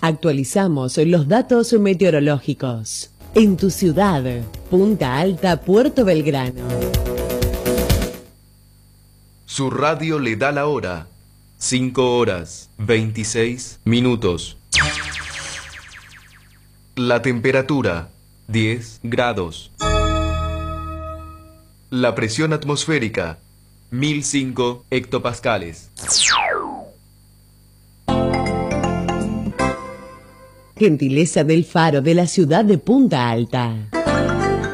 Actualizamos los datos meteorológicos. En tu ciudad, Punta Alta, Puerto Belgrano. Su radio le da la hora. 5 horas, 26 minutos. La temperatura, 10 grados. La presión atmosférica, 1005 hectopascales. Gentileza del Faro de la ciudad de Punta Alta.